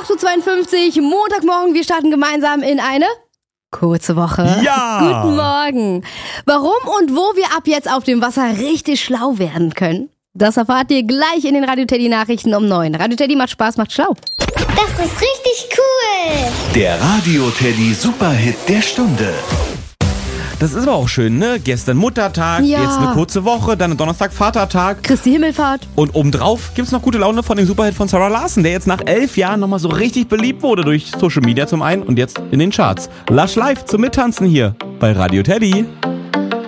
8.52 Uhr, Montagmorgen. Wir starten gemeinsam in eine kurze Woche. Ja! Guten Morgen. Warum und wo wir ab jetzt auf dem Wasser richtig schlau werden können, das erfahrt ihr gleich in den Radio Teddy Nachrichten um 9. Radio Teddy macht Spaß, macht schlau. Das ist richtig cool. Der Radio Teddy Superhit der Stunde. Das ist aber auch schön, ne? Gestern Muttertag, Ja. jetzt eine kurze Woche, dann Donnerstag Vatertag. Christi Himmelfahrt. Und obendrauf gibt's noch gute Laune von dem Superhit von Sarah Larson, der jetzt nach 11 Jahren nochmal so richtig beliebt wurde durch Social Media zum einen und jetzt in den Charts. Lush Live zum Mittanzen hier bei Radio Teddy.